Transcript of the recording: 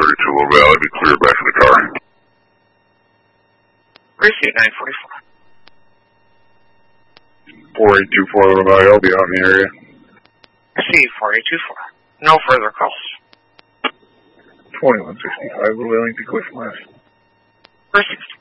to Little Valley. Be clear back in the car. Receive 944. 4824 Little Valley, I'll be out in the area. Receive 4824. No further calls. 2165 Little Ellington, Cliff West. Received.